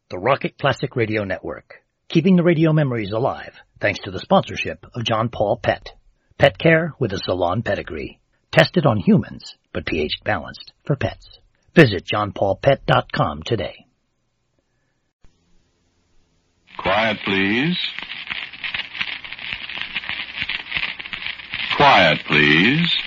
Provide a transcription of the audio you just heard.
the Rocket Classic Radio Network, keeping the radio memories alive thanks to the sponsorship of John Paul Pet. Pet care with a salon pedigree. Tested on humans, but pH balanced for pets. Visit johnpaulpet.com today. Quiet, please. Quiet, please.